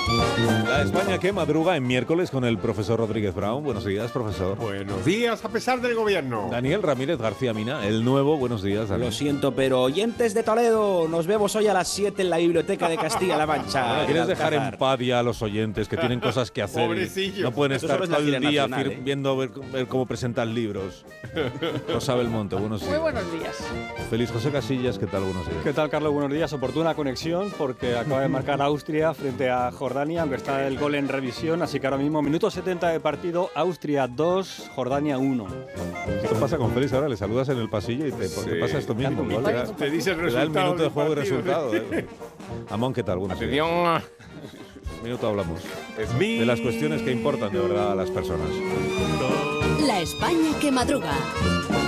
La España que madruga en miércoles con el profesor Rodríguez Brown. Buenos días, profesor. Buenos días, a pesar del gobierno. Daniel Ramírez García Mina, el nuevo. Buenos días, Daniel. Lo siento, pero oyentes de Toledo, nos vemos hoy a las 7 en la Biblioteca de Castilla-La Mancha. Bueno, ¿quieres dejar en Alcázar. paz ya a los oyentes que tienen cosas que hacer? Pobrecillos. No pueden Eso estar solo es todo la el gira día nacional, viendo ver cómo presentan libros. Rosa Belmonte, buenos días. Muy buenos días. Feliz José Casillas, ¿qué tal? Buenos días. ¿Qué tal, Carlos? Buenos días. Oportuna conexión porque acaba de marcar Austria frente a Jordania, aunque está el gol en revisión. Así que ahora mismo, minuto 70 de partido, Austria 2, Jordania 1. Esto pasa con Félix ahora, le saludas en el pasillo y te pasa esto mismo. Canta un ¿no? gol. Te dice el Te da el resultado. minuto de del juego y partido. resultado. Amón, ¿qué tal? Buenos días. Atención. Un minuto hablamos Es mi... de las cuestiones que importan de verdad a las personas. La España que madruga.